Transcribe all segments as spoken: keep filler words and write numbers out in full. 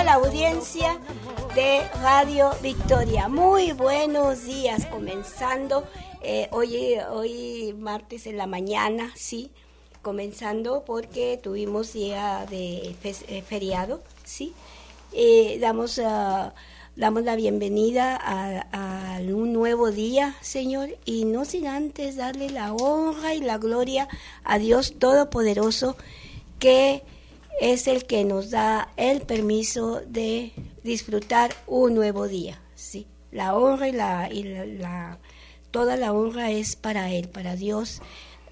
toda la audiencia de Radio Victoria. Muy buenos días, comenzando eh, hoy, hoy martes en la mañana, sí, comenzando porque tuvimos día de fe, feriado, sí. Eh, damos, uh, damos la bienvenida a, a un nuevo día, Señor, y no sin antes darle la honra y la gloria a Dios Todopoderoso, que es el que nos da el permiso de disfrutar un nuevo día, sí. La honra y la, y la, la toda la honra es para Él, para Dios,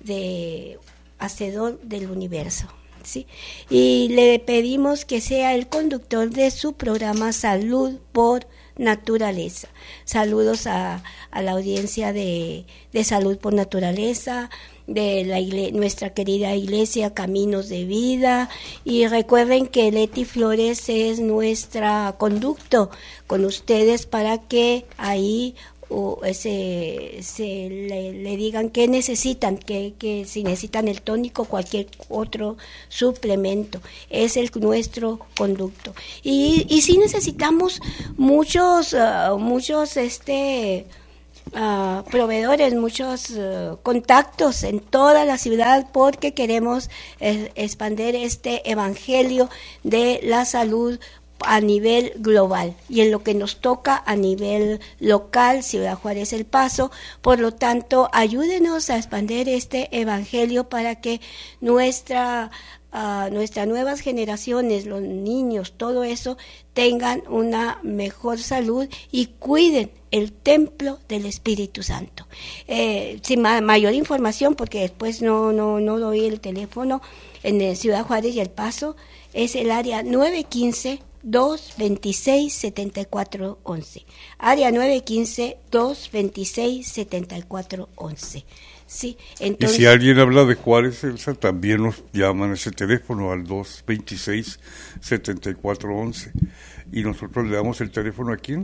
de hacedor del universo. ¿Sí? Y le pedimos que sea el conductor de su programa Salud por Naturaleza. Saludos a, a la audiencia de, de Salud por Naturaleza, de la igle, nuestra querida iglesia Caminos de Vida, y recuerden que Leti Flores es nuestra conducto con ustedes para que ahí o se, se le, le digan qué necesitan, que, que si necesitan el tónico, cualquier otro suplemento, es el nuestro conducto. Y, y sí necesitamos muchos, uh, muchos este uh, proveedores, muchos uh, contactos en toda la ciudad, porque queremos eh, expandir este evangelio de la salud a nivel global, y en lo que nos toca a nivel local, Ciudad Juárez, El Paso. Por lo tanto, ayúdenos a expandir este evangelio para que nuestra uh, nuestras nuevas generaciones, los niños, todo eso, tengan una mejor salud y cuiden el templo del Espíritu Santo. Eh, sin ma- mayor información, porque después no no no doy el teléfono, en Ciudad Juárez y El Paso es el área nueve uno cinco, dos veintiséis, setenta y cuatro once. Área nueve uno cinco, dos veintiséis, setenta y cuatro once. Sí, entonces, y si alguien habla de Juárez, Elsa, también nos llaman a ese teléfono al dos veintiséis, setenta y cuatro once. Y nosotros le damos el teléfono a ¿quién?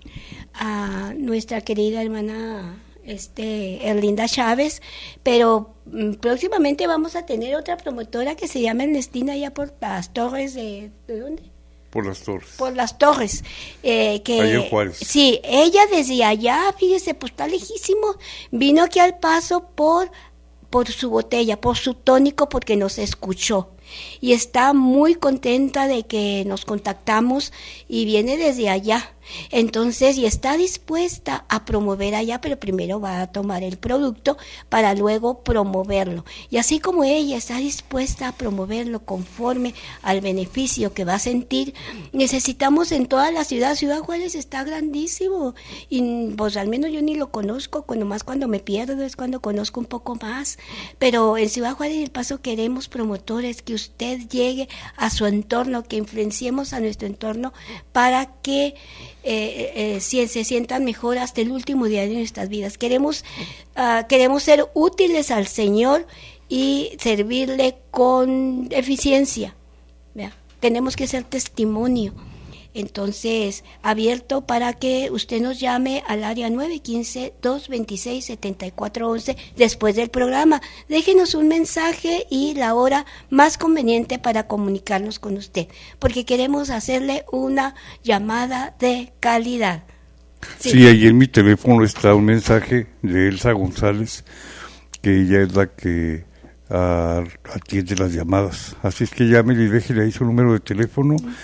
A nuestra querida hermana este Erlinda Chávez, pero mm, próximamente vamos a tener otra promotora que se llama Ernestina, allá por las Torres de... ¿de dónde? Por las Torres. Por las Torres. Eh, que, allá en Juárez. Sí, ella desde allá, fíjese, pues está lejísimo, vino aquí al Paso por, por su botella, por su tónico, porque nos escuchó. Y está muy contenta de que nos contactamos y viene desde allá. Entonces, y está dispuesta a promover allá, pero primero va a tomar el producto para luego promoverlo. Y así como ella está dispuesta a promoverlo conforme al beneficio que va a sentir, necesitamos en toda la ciudad. Ciudad Juárez está grandísimo y pues al menos yo ni lo conozco, cuando más cuando me pierdo es cuando conozco un poco más. Pero en Ciudad Juárez y El Paso queremos promotores, que usted llegue a su entorno, que influenciemos a nuestro entorno para que Eh, eh, si se sientan mejor hasta el último día de nuestras vidas. Queremos, uh, queremos ser útiles al Señor y servirle con eficiencia. ¿Vea? Tenemos que ser testimonio. Entonces, abierto para que usted nos llame al área nueve uno cinco, dos veintiséis, setenta y cuatro once después del programa. Déjenos un mensaje y la hora más conveniente para comunicarnos con usted, porque queremos hacerle una llamada de calidad. Sí, sí, ahí en mi teléfono está un mensaje de Elsa González, que ella es la que uh, atiende las llamadas. Así es que llámele y déjele ahí su número de teléfono. Uh-huh.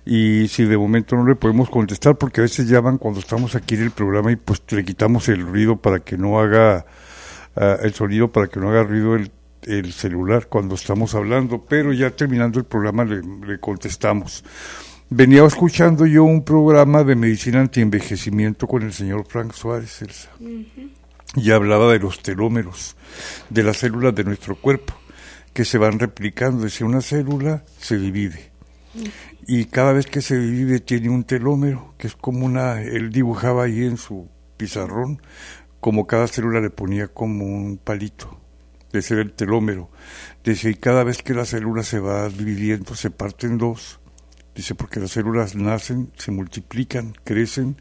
Y si de momento no le podemos contestar, porque a veces llaman cuando estamos aquí en el programa y pues le quitamos el ruido para que no haga uh, el sonido, para que no haga ruido el, el celular cuando estamos hablando, pero ya terminando el programa le, le contestamos. Venía escuchando yo un programa de medicina antienvejecimiento con el señor Frank Suárez, Elsa, uh-huh. y hablaba de los telómeros, de las células de nuestro cuerpo, que se van replicando. Decía, una célula se divide, y cada vez que se divide tiene un telómero, que es como una, él dibujaba ahí en su pizarrón, como cada célula le ponía como un palito, de ser el telómero. Dice, y cada vez que la célula se va dividiendo, se parte en dos, dice, porque las células nacen, se multiplican, crecen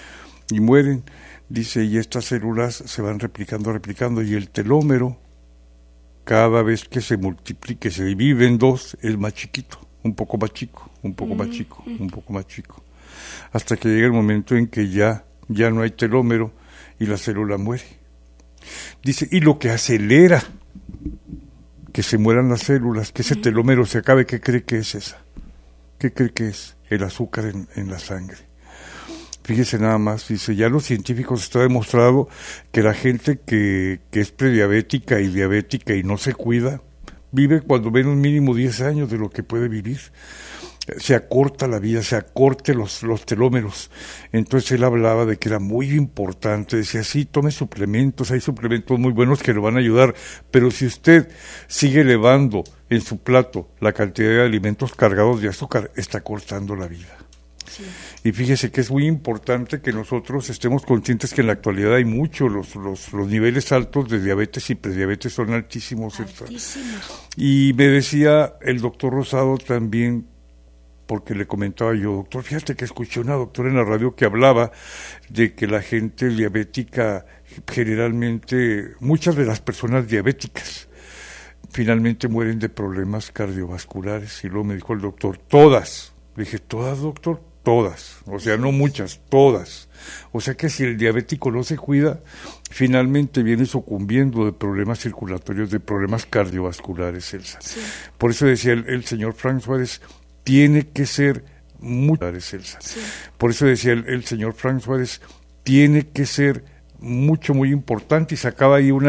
y mueren, dice, y estas células se van replicando, replicando, y el telómero, cada vez que se multiplique, se divide en dos, es más chiquito, un poco más chico, un poco mm. más chico, un poco más chico, hasta que llega el momento en que ya, ya no hay telómero y la célula muere. Dice, y lo que acelera que se mueran las células, que ese mm. telómero se acabe, ¿qué cree que es esa? ¿Qué cree que es? El azúcar en, en la sangre. Fíjese nada más, dice, ya los científicos está demostrado que la gente que, que es prediabética y diabética y no se cuida, vive cuando menos mínimo diez años de lo que puede vivir. Se acorta la vida, se acorte los, los telómeros. Entonces él hablaba de que era muy importante, decía, sí, tome suplementos, hay suplementos muy buenos que lo van a ayudar, pero si usted sigue elevando en su plato la cantidad de alimentos cargados de azúcar, está cortando la vida. Sí. Y fíjese que es muy importante que nosotros estemos conscientes que en la actualidad hay mucho, los, los, los niveles altos de diabetes y prediabetes son altísimos. Altísimos. Y me decía el doctor Rosado también, porque le comentaba yo, doctor, fíjate que escuché una doctora en la radio que hablaba de que la gente diabética, generalmente, muchas de las personas diabéticas, finalmente mueren de problemas cardiovasculares. Y luego me dijo el doctor, todas. Le dije, ¿todas, doctor? Todas. O sea, no muchas, todas. O sea que si el diabético no se cuida, finalmente viene sucumbiendo de problemas circulatorios, de problemas cardiovasculares, Elsa. Sí. Por eso decía el, el señor Frank Suárez, tiene que ser muy... Elsa. Sí. Por eso decía el, el señor Frank Suárez, tiene que ser mucho, muy importante, y sacaba ahí una